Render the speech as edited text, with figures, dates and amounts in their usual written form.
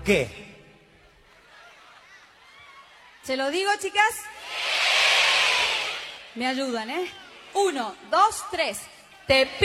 ¿Qué? ¿Se lo digo, chicas? Me ayudan, ¿eh? 1, 2, 3. Te